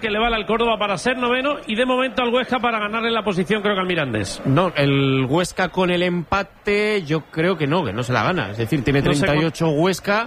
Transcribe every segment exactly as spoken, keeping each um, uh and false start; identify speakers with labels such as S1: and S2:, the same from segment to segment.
S1: que le vale al Córdoba para ser noveno y de momento al Huesca para ganarle la posición, creo que al Mirandés.
S2: No, el Huesca con el empate yo creo que no, que no se la gana. Es decir, tiene treinta y ocho no sé Huesca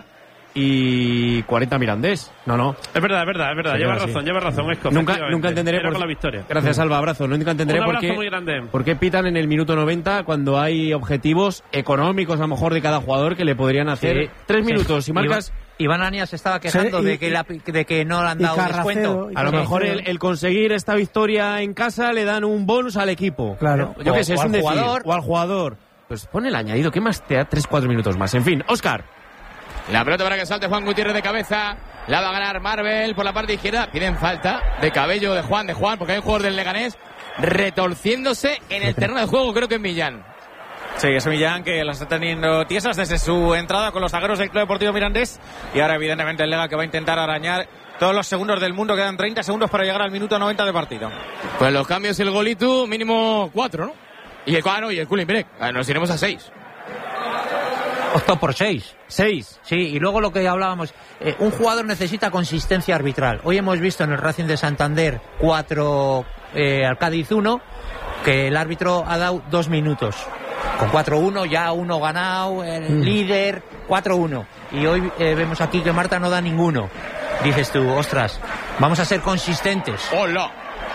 S2: y cuarenta Mirandés. No, no.
S1: Es verdad, es verdad, es verdad. Lleva razón, lleva razón. Esco,
S2: nunca, nunca entenderé
S1: por
S2: con
S1: la victoria.
S2: Gracias, Alba, abrazo. Nunca entenderé por qué, por qué pitan en el minuto noventa cuando hay objetivos económicos a lo mejor de cada jugador que le podrían hacer sí, tres minutos. Si marcas...
S3: Iván Anias se estaba quejando sí, y, de, que la, de que no le han dado descuento.
S2: A lo mejor el, el conseguir esta victoria en casa le dan un bonus al equipo.
S3: Claro.
S2: Yo qué sé, es un decir.
S3: Jugador.
S2: O al jugador. Pues pon el añadido, ¿qué más te da? tres cuatro minutos más. En fin, Óscar.
S4: La pelota para que salte Juan Gutiérrez de cabeza. La va a ganar Marvel por la parte izquierda. Piden falta de Cabello de Juan, de Juan, porque hay un jugador del Leganés retorciéndose en el terreno de juego, creo que es Millán.
S5: Sí, es Millán que las está teniendo tiesas desde su entrada con los zagueros del Club Deportivo Mirandés. Y ahora evidentemente el Lega que va a intentar arañar todos los segundos del mundo. Quedan treinta segundos para llegar al minuto noventa de partido.
S4: Pues los cambios y el golito mínimo cuatro, ¿no? Y el, ah, no, y el cooling break. Nos iremos a seis.
S3: Ocho por seis.
S2: Seis.
S3: Sí, y luego lo que hablábamos, eh, un jugador necesita consistencia arbitral. Hoy hemos visto en el Racing de Santander cuatro eh, al Cádiz uno, que el árbitro ha dado dos minutos. Con cuatro uno, ya uno ganado, el mm. líder, cuatro uno. Y hoy eh, vemos aquí que Marta no da ninguno. Dices tú, ostras, vamos a ser consistentes.
S4: ¡Hola!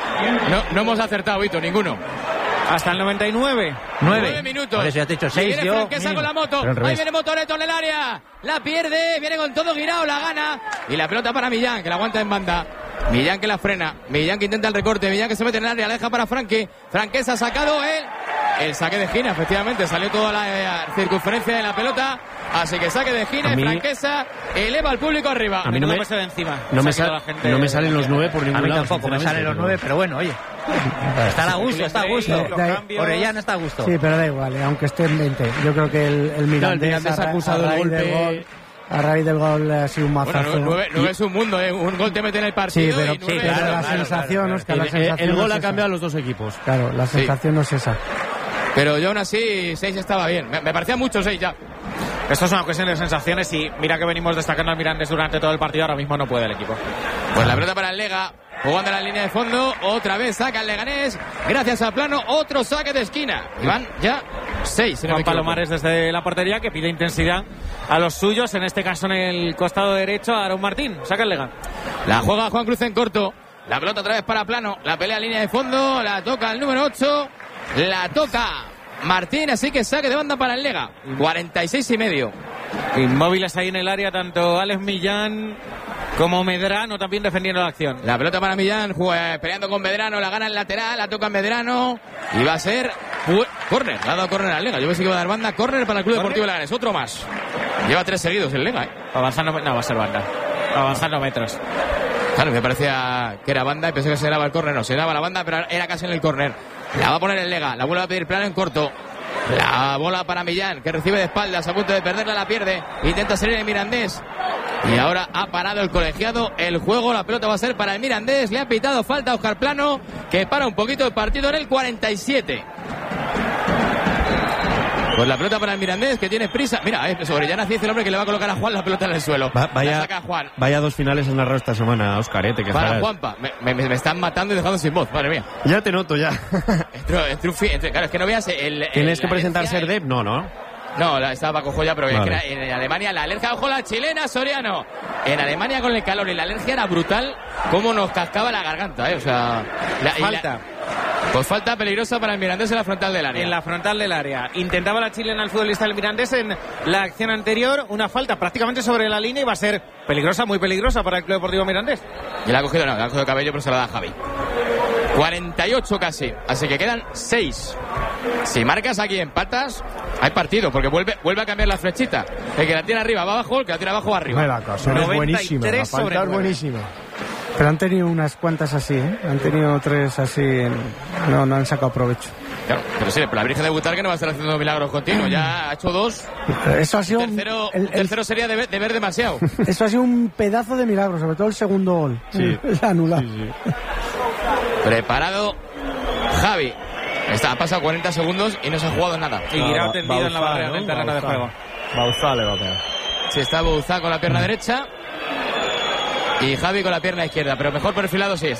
S4: No, no hemos acertado, Vito, ninguno.
S5: Hasta el noventa y nueve.
S4: nueve. nueve minutos.
S3: Por eso ya te he hecho seis.
S4: Viene Franquesa con la moto. Ahí viene Motoreto en el área. La pierde, viene con todo girado, la gana. Y la pelota para Millán, que la aguanta en banda. Millán que la frena. Millán que intenta el recorte. Millán que se mete en el área, la deja para Franque. Franquesa ha sacado él. El saque de esquina, efectivamente, salió toda la eh, circunferencia de la pelota, así que saque de esquina, y Franquesa eleva al público arriba.
S2: A mí no me,
S5: de encima.
S2: No, me sal, no me salen los nueve por ningún lado.
S3: A mí tampoco me salen los nueve, pero bueno, oye. Está a gusto, está a gusto. Orellana está a gusto.
S6: Sí, pero da igual, eh, aunque esté en veinte. Yo creo que el, el Mirandés
S2: no, ha acusado el golpe.
S6: Gol, a raíz del gol ha sido un mazazo.
S4: Bueno, nueve, nueve es un mundo, ¿eh? Un gol te mete en el partido.
S6: Sí, pero,
S4: y nueve,
S6: sí, pero
S4: claro,
S6: la
S4: claro,
S6: sensación,
S4: claro,
S6: Oscar,
S4: claro.
S6: la sensación
S2: el, el gol
S6: no
S2: ha
S6: es
S2: cambiado
S6: esa.
S2: a los dos equipos.
S6: Claro, la sensación sí. no es esa.
S4: Pero yo aún así, seis estaba bien. Me, me parecía mucho seis ya.
S5: Esto es una cuestión de sensaciones y mira que venimos destacando al Mirandés durante todo el partido. Ahora mismo no puede el equipo.
S4: Pues la pelota para el Lega. Jugando a la línea de fondo. Otra vez saca el Leganés. Gracias a Plano. Otro saque de esquina. Y van ya seis.
S5: Juan Palomares desde la portería que pide intensidad a los suyos. En este caso en el costado derecho a Aaron Martín. Saca el Lega.
S4: La juega Juan Cruz en corto. La pelota otra vez para Plano. La pelea en línea de fondo. La toca el número ocho. La toca Martín, así que saque de banda para el Lega. cuarenta y seis y medio.
S5: Inmóviles ahí en el área, tanto Alex Millán como Medrano también defendiendo la acción.
S4: La pelota para Millán, juega, peleando con Medrano, la gana en lateral, la toca Medrano y va a ser córner. Le ha dado córner al Lega. Yo pensé que iba a dar banda, córner para el Club Deportivo Leganés. Otro más. Lleva tres seguidos el Lega, ¿eh?
S5: Avanzando, no, va a ser banda. Avanzando metros.
S4: Claro, me parecía que era banda y pensé que se daba el córner. No, se daba la banda, pero era casi en el córner. La va a poner el Lega, la vuelve a pedir Plano en corto. La bola para Millán, que recibe de espaldas, a punto de perderla, la pierde. Intenta salir el Mirandés. Y ahora ha parado el colegiado el juego. La pelota va a ser para el Mirandés. Le ha pitado falta a Óscar Plano, que para un poquito el partido en el cuarenta y siete. Pues la pelota para el Mirandés, que tiene prisa. Mira, eh, sobre Llana dice el hombre que le va a colocar a Juan la pelota en el suelo.
S2: Va, vaya,
S4: la saca Juan.
S2: Vaya dos finales en narrado esta semana, Óscar, eh, te
S4: Para
S2: quejarás.
S4: Juanpa. Me, me, me están matando y dejando sin voz, madre mía.
S2: Ya te noto, ya.
S4: Entre, entre un fin, entre, claro, es que no veas el... el
S2: ¿Tienes que
S4: la
S2: presentar
S4: alergia,
S2: Serdep? No, no.
S4: No, la, estaba Paco Joya, pero vale. Es que era, en Alemania la alergia, ojo la chilena, Soriano. En Alemania con el calor y la alergia era brutal, cómo nos cascaba la garganta, ¿eh? O sea... La,
S5: falta.
S4: La, pues falta peligrosa para el Mirandés en la frontal del área.
S5: En la frontal del área. Intentaba la chilena el futbolista del Mirandés en la acción anterior. Una falta prácticamente sobre la línea y va a ser peligrosa, muy peligrosa para el Club Deportivo Mirandés.
S4: Y la ha cogido, no, la ha cogido Cabello, pero se la da a Javi. cuarenta y ocho casi. Así que quedan seis. Si marcas aquí empatas, hay partido, porque vuelve, vuelve a cambiar la flechita. El que la tira arriba va abajo, el que la tira abajo va arriba.
S6: La cosa es buenísima. La falta es buenísima. Pero han tenido unas cuantas así, ¿eh? Han tenido tres así. En... No, no han sacado provecho.
S4: Claro, pero sí, la Virgen de Butarque no va a estar haciendo milagros continuos. Ya ha hecho dos.
S6: Eso ha sido.
S4: El tercero,
S6: el, el,
S4: tercero sería de ver, de ver demasiado.
S6: Eso ha sido un pedazo de milagro, sobre todo el segundo gol.
S2: Sí.
S6: El anulado.
S2: Sí, sí.
S4: Preparado Javi. Está, ha pasado cuarenta segundos y no se ha jugado nada.
S5: Y Guirao tendido en la barrera, ¿no? Del terreno de juego.
S2: Bauzá le va a pegar.
S4: Sí, está Bauzá con la pierna derecha y Javi con la pierna izquierda, pero mejor perfilado sí.